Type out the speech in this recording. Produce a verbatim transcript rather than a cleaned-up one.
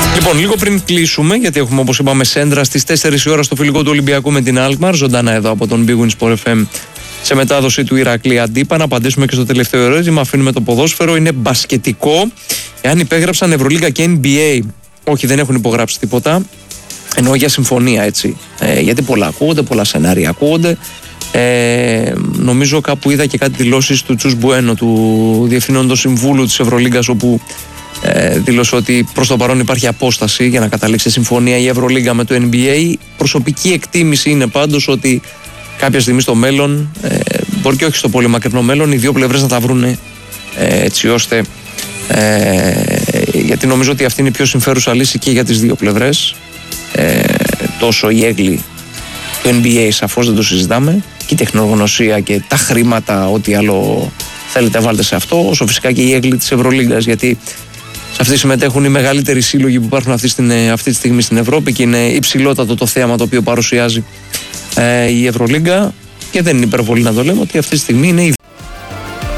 Λοιπόν, λίγο πριν κλείσουμε, γιατί έχουμε όπως είπαμε σέντρα στις τέσσερις η ώρα στο φιλικό του Ολυμπιακού με την Alkmaar, ζωντανά εδώ από τον Big Win Sport εφ εμ, σε μετάδοση του Ηρακλή Αντίπα. Να απαντήσουμε και στο τελευταίο ερώτημα. Αφήνουμε το ποδόσφαιρο, είναι μπασκετικό. Εάν υπέγραψαν Ευρωλίγκα και εν μπι έι, όχι, δεν έχουν υπογράψει τίποτα. Εννοώ για συμφωνία, έτσι. Ε, γιατί πολλά ακούγονται, πολλά σενάρια ακούγονται. Ε, νομίζω κάπου είδα και κάτι δηλώσεις του Τσους Μπουένο, του Διευθύνοντος Συμβούλου της Ευρωλίγκας, όπου ε, δήλωσε ότι προς το παρόν υπάρχει απόσταση για να καταλήξει συμφωνία η Ευρωλίγκα με το εν μπι έι. Προσωπική εκτίμηση είναι πάντως ότι κάποια στιγμή στο μέλλον, ε, μπορεί και όχι στο πολύ μακρινό μέλλον, οι δύο πλευρές να τα βρουν ε, έτσι ώστε, ε, γιατί νομίζω ότι αυτή είναι η πιο συμφέρουσα λύση και για τις δύο πλευρές. Ε, τόσο η έγκλη του εν μπι έι, σαφώς δεν το συζητάμε, και η τεχνογνωσία και τα χρήματα, ό,τι άλλο θέλετε βάλτε σε αυτό, όσο φυσικά και η έγκλη της Ευρωλίγκας, γιατί σε αυτή συμμετέχουν οι μεγαλύτεροι σύλλογοι που υπάρχουν αυτή, στην, αυτή τη στιγμή στην Ευρώπη και είναι υψηλότατο το θέαμα το οποίο παρουσιάζει ε, η Ευρωλίγκα, και δεν είναι υπερβολή να το λέμε ότι αυτή τη στιγμή είναι η